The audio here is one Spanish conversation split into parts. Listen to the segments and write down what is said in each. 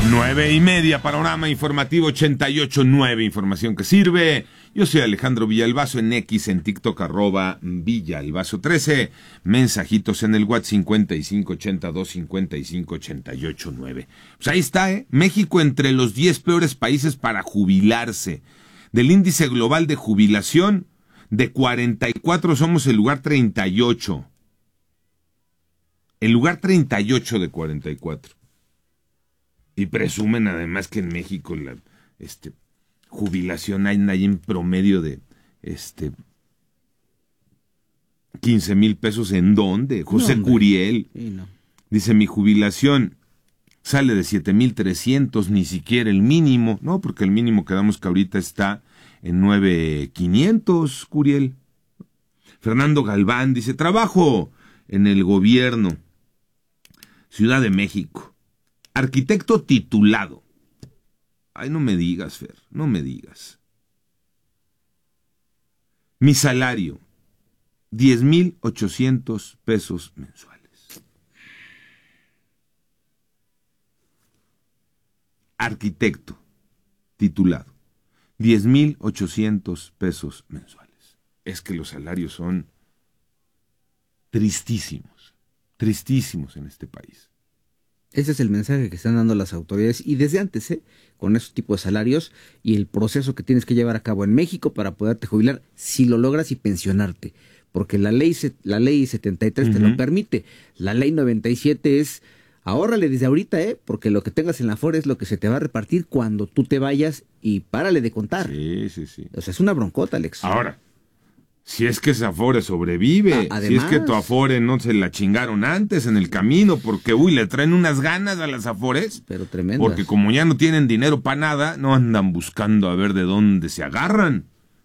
9:30, Panorama Informativo 88.9, información que sirve. Yo soy Alejandro Villalbazo, en X, en TikTok, @Villalbazo13, mensajitos en el WhatsApp 5582-5588-9. Pues ahí está, México entre los 10 peores países para jubilarse. Del índice global de jubilación, de 44 somos el lugar 38. El lugar 38 de 44. Y presumen además que en México la jubilación hay en promedio de 15,000 pesos. ¿En dónde? José Curiel. Sí, no. Dice, mi jubilación sale de 7,300, ni siquiera el mínimo. No, porque el mínimo quedamos que ahorita está en 9,500, Curiel. Fernando Galván dice, trabajo en el gobierno, Ciudad de México. Arquitecto titulado. Ay, no me digas, Fer, no me digas. Mi salario, 10,800 pesos mensuales. Arquitecto titulado, 10,800 pesos mensuales. Es que los salarios son tristísimos en este país. Ese es el mensaje que están dando las autoridades y desde antes, con esos tipos de salarios y el proceso que tienes que llevar a cabo en México para poderte jubilar, si lo logras, y pensionarte, porque la ley 73 te lo permite. La ley 97 es, ahórrale desde ahorita, porque lo que tengas en la Afore es lo que se te va a repartir cuando tú te vayas, y párale de contar. Sí. O sea, es una broncota, Alex. Ahora, si es que esa Afore sobrevive, además, si es que tu Afore no se la chingaron antes en el camino, porque le traen unas ganas a las Afores, pero tremendas. Porque como ya no tienen dinero para nada, no andan buscando a ver de dónde se agarran.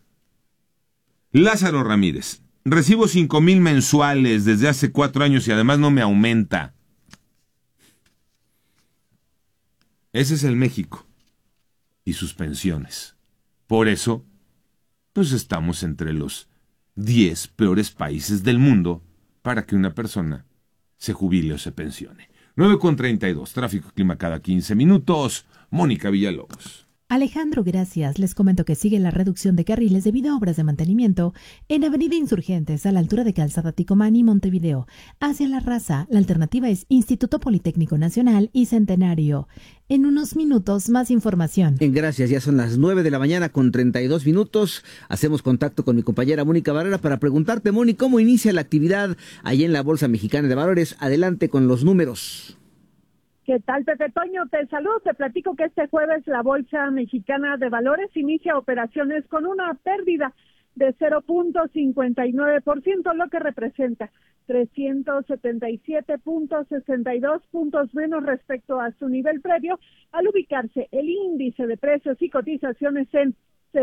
Lázaro Ramírez, recibo 5,000 mensuales desde hace 4 años y además no me aumenta. Ese es el México y sus pensiones. Por eso, pues estamos entre los 10 peores países del mundo para que una persona se jubile o se pensione. 9:32, tráfico y clima cada 15 minutos. Mónica Villalobos. Alejandro, gracias. Les comento que sigue la reducción de carriles debido a obras de mantenimiento en Avenida Insurgentes, a la altura de Calzada Ticomán y Montevideo. Hacia La Raza, la alternativa es Instituto Politécnico Nacional y Centenario. En unos minutos, más información. Gracias, ya son las 9:32 a.m. Hacemos contacto con mi compañera Mónica Barrera para preguntarte, Moni, ¿cómo inicia la actividad allí en la Bolsa Mexicana de Valores? Adelante con los números. ¿Qué tal, Pepe Toño? Te saludo, te platico que este jueves la Bolsa Mexicana de Valores inicia operaciones con una pérdida de 0.59%, lo que representa 377.62 puntos menos respecto a su nivel previo, al ubicarse el índice de precios y cotizaciones en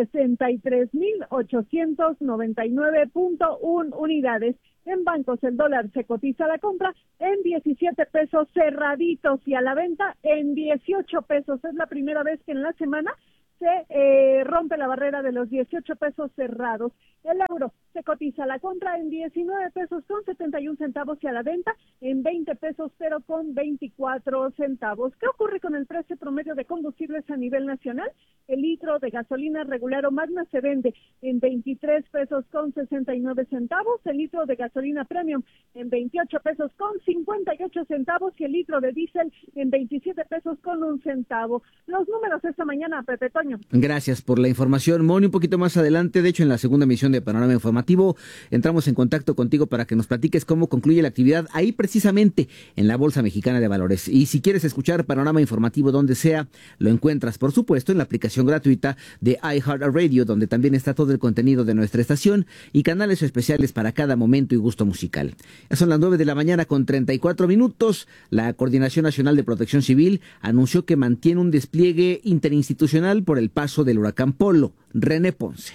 63,899.1 unidades. En bancos el dólar se cotiza a la compra en 17 pesos cerraditos y a la venta en 18 pesos. Es la primera vez que en la semana se rompe la barrera de los 18 pesos cerrados. El euro se cotiza a la compra en 19 pesos con 71 centavos y a la venta en 20 pesos pero con 24 centavos. ¿Qué ocurre con el precio promedio de combustibles a nivel nacional? El litro de gasolina regular o magna se vende en 23 pesos con 69 centavos, el litro de gasolina premium en 28 pesos con 58 centavos y el litro de diésel en 27 pesos con 1 centavo. Los números esta mañana, Pepe Toño. Gracias por la información, Moni. Un poquito más adelante, de hecho en la segunda emisión de Panorama Informativo, entramos en contacto contigo para que nos platiques cómo concluye la actividad ahí precisamente en la Bolsa Mexicana de Valores. Y si quieres escuchar Panorama Informativo donde sea, lo encuentras por supuesto en la aplicación gratuita de iHeartRadio, donde también está todo el contenido de nuestra estación y canales especiales para cada momento y gusto musical. Ya son las 9:34 a.m. La Coordinación Nacional de Protección Civil anunció que mantiene un despliegue interinstitucional por el paso del huracán Polo. René Ponce.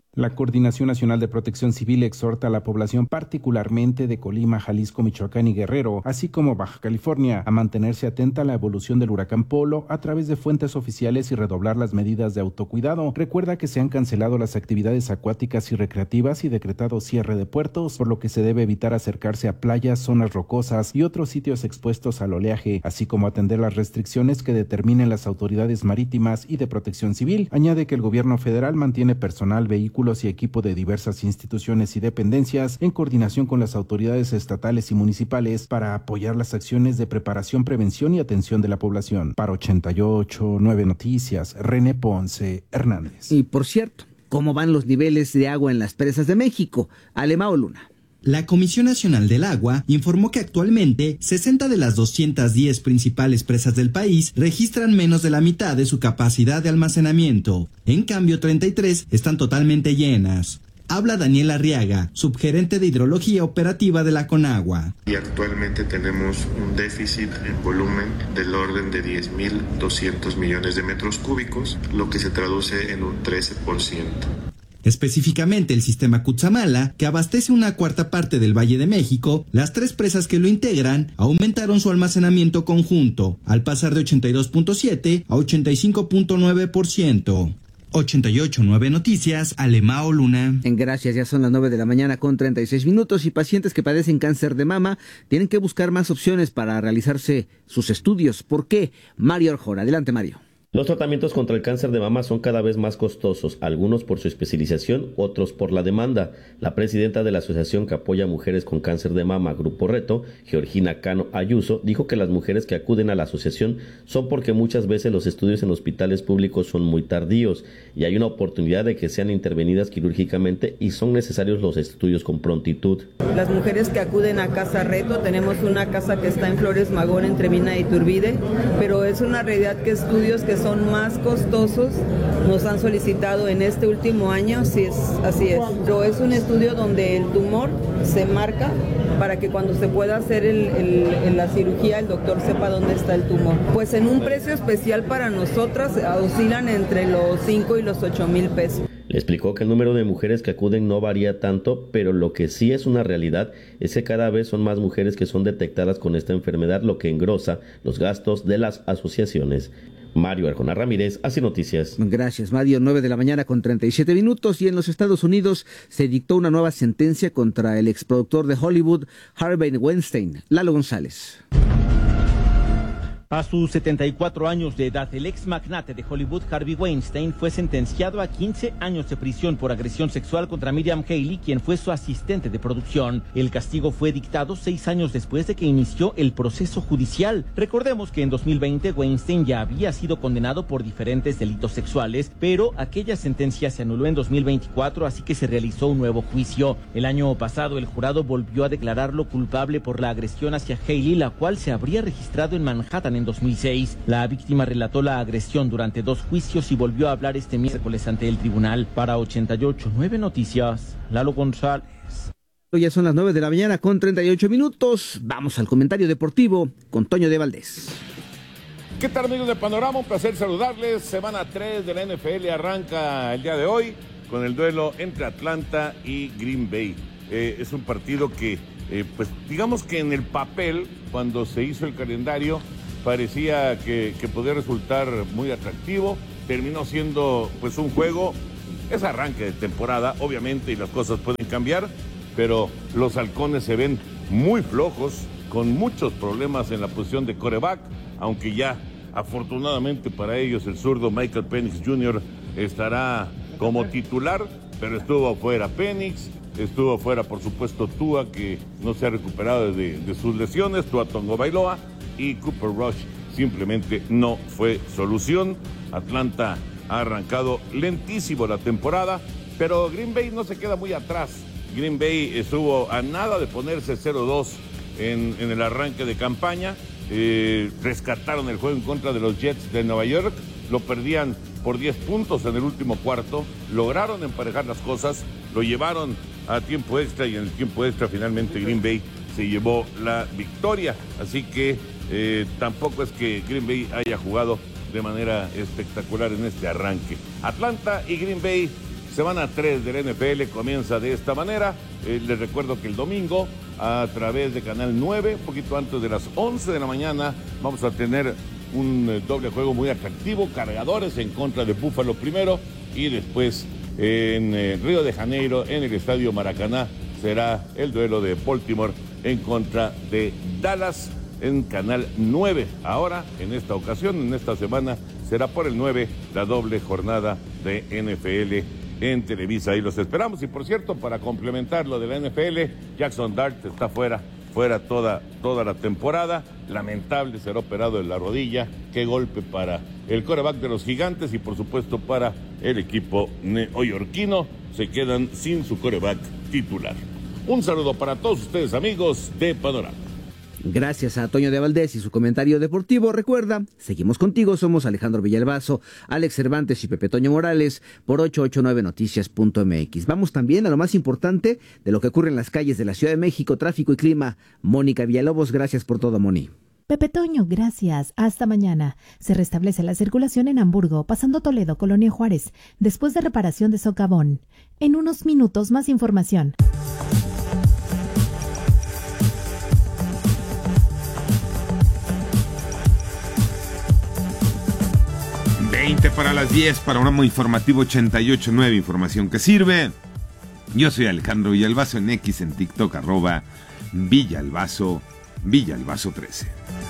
La Coordinación Nacional de Protección Civil exhorta a la población, particularmente de Colima, Jalisco, Michoacán y Guerrero, así como Baja California, a mantenerse atenta a la evolución del huracán Polo a través de fuentes oficiales y redoblar las medidas de autocuidado. Recuerda que se han cancelado las actividades acuáticas y recreativas y decretado cierre de puertos, por lo que se debe evitar acercarse a playas, zonas rocosas y otros sitios expuestos al oleaje, así como atender las restricciones que determinen las autoridades marítimas y de protección civil. Añade que el gobierno federal mantiene personal, vehículos y equipo de diversas instituciones y dependencias en coordinación con las autoridades estatales y municipales para apoyar las acciones de preparación, prevención y atención de la población. Para 88.9 Noticias, René Ponce Hernández. Y por cierto, ¿cómo van los niveles de agua en las presas de México? Alemao Luna. La Comisión Nacional del Agua informó que actualmente 60 de las 210 principales presas del país registran menos de la mitad de su capacidad de almacenamiento. En cambio, 33 están totalmente llenas. Habla Daniel Arriaga, subgerente de hidrología operativa de la Conagua. Y actualmente tenemos un déficit en volumen del orden de 10.200 millones de metros cúbicos, lo que se traduce en un 13%. Específicamente el sistema Cutzamala, que abastece una cuarta parte del Valle de México, las 3 presas que lo integran aumentaron su almacenamiento conjunto, al pasar de 82.7 a 85.9%. 88.9 Noticias, Alemao Luna. Gracias, ya son las 9 de la mañana con 36 minutos y pacientes que padecen cáncer de mama tienen que buscar más opciones para realizarse sus estudios. ¿Por qué? Mario Arjona. Adelante, Mario. Los tratamientos contra el cáncer de mama son cada vez más costosos, algunos por su especialización, otros por la demanda. La presidenta de la asociación que apoya a mujeres con cáncer de mama, Grupo Reto, Georgina Cano Ayuso, dijo que las mujeres que acuden a la asociación son porque muchas veces los estudios en hospitales públicos son muy tardíos y hay una oportunidad de que sean intervenidas quirúrgicamente y son necesarios los estudios con prontitud. Las mujeres que acuden a Casa Reto, tenemos una casa que está en Flores Magón, entre Mina y Iturbide, pero es una realidad que estudios que son más costosos nos han solicitado en este último año, sí es, así es. Pero es un estudio donde el tumor se marca para que cuando se pueda hacer la cirugía el doctor sepa dónde está el tumor. Pues en un precio especial para nosotras oscilan entre los 5 y los 8,000 pesos. Le explicó que el número de mujeres que acuden no varía tanto, pero lo que sí es una realidad es que cada vez son más mujeres que son detectadas con esta enfermedad, lo que engrosa los gastos de las asociaciones. Mario Arjona Ramírez, Así Noticias. Gracias, Mario. 9 de la mañana con 37 minutos y en los Estados Unidos se dictó una nueva sentencia contra el exproductor de Hollywood, Harvey Weinstein. Lalo González. A sus 74 años de edad, el ex magnate de Hollywood, Harvey Weinstein, fue sentenciado a 15 años de prisión por agresión sexual contra Miriam Haley, quien fue su asistente de producción. El castigo fue dictado 6 años después de que inició el proceso judicial. Recordemos que en 2020 Weinstein ya había sido condenado por diferentes delitos sexuales, pero aquella sentencia se anuló en 2024, así que se realizó un nuevo juicio. El año pasado, el jurado volvió a declararlo culpable por la agresión hacia Haley, la cual se habría registrado en Manhattan en 2006. La víctima relató la agresión durante 2 juicios y volvió a hablar este miércoles ante el tribunal. Para 88.9 Noticias, Lalo González. Ya son las 9 de la mañana con 38 minutos. Vamos al comentario deportivo con Toño de Valdés. ¿Qué tal, amigos de Panorama? Un placer saludarles. Semana 3 de la NFL arranca el día de hoy con el duelo entre Atlanta y Green Bay. Es un partido que, pues digamos que en el papel, cuando se hizo el calendario, parecía que podía resultar muy atractivo. Terminó siendo pues un juego, es arranque de temporada, obviamente, y las cosas pueden cambiar, pero los halcones se ven muy flojos, con muchos problemas en la posición de quarterback, aunque ya afortunadamente para ellos el zurdo Michael Penix Jr. estará como titular, pero estuvo fuera Penix, estuvo fuera por supuesto Tua, que no se ha recuperado de sus lesiones, Tua Tagovailoa, y Cooper Rush simplemente no fue solución. Atlanta ha arrancado lentísimo la temporada, pero Green Bay no se queda muy atrás. Green Bay estuvo a nada de ponerse 0-2 en el arranque de campaña. Rescataron el juego en contra de los Jets de Nueva York, lo perdían por 10 puntos en el último cuarto, lograron emparejar las cosas, lo llevaron a tiempo extra y en el tiempo extra finalmente Green Bay se llevó la victoria, así que tampoco es que Green Bay haya jugado de manera espectacular en este arranque. Atlanta y Green Bay semana 3 del NFL comienza de esta manera. Les recuerdo que el domingo, a través de Canal 9, un poquito antes de las 11 de la mañana, vamos a tener un doble juego muy atractivo. Cargadores en contra de Búfalo primero, y después en Río de Janeiro, en el Estadio Maracaná, será el duelo de Baltimore en contra de Dallas en Canal 9. Ahora, en esta ocasión, en esta semana, será por el 9 la doble jornada de NFL en Televisa. Y los esperamos. Y por cierto, para complementar lo de la NFL, Jackson Dart está fuera toda la temporada. Lamentable, será operado en la rodilla. Qué golpe para el quarterback de los Gigantes y por supuesto para el equipo neoyorquino. Se quedan sin su quarterback titular. Un saludo para todos ustedes, amigos de Panorama. Gracias a Toño de Valdés y su comentario deportivo. Recuerda, seguimos contigo, somos Alejandro Villalbazo, Alex Cervantes y Pepe Toño Morales por 889noticias.mx. Vamos también a lo más importante de lo que ocurre en las calles de la Ciudad de México, tráfico y clima. Mónica Villalobos, gracias por todo, Moni. Pepe Toño, gracias. Hasta mañana. Se restablece la circulación en Hamburgo, pasando Toledo, Colonia Juárez, después de reparación de socavón. En unos minutos, más información. Para las 10, panorama informativo 88.9, información que sirve. Yo soy Alejandro Villalbazo en X, en TikTok, @Villalbazo 13.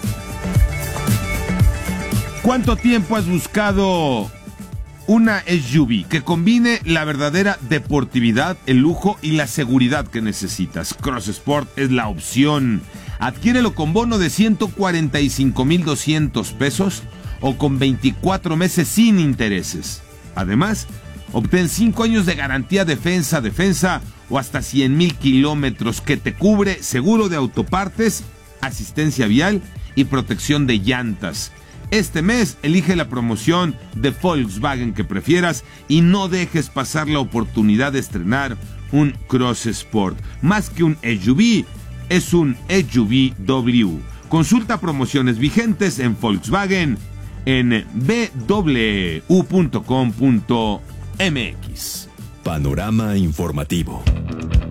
¿Cuánto tiempo has buscado una SUV que combine la verdadera deportividad, el lujo y la seguridad que necesitas? Cross Sport es la opción. Adquiérelo con bono de 145,200 pesos o con 24 meses sin intereses. Además, obtén 5 años de garantía defensa o hasta 100,000 kilómetros que te cubre seguro de autopartes, asistencia vial y protección de llantas. Este mes elige la promoción de Volkswagen que prefieras y no dejes pasar la oportunidad de estrenar un Cross Sport. Más que un SUV, es un SUV-W. Consulta promociones vigentes en Volkswagen en bw.com.mx. Panorama informativo.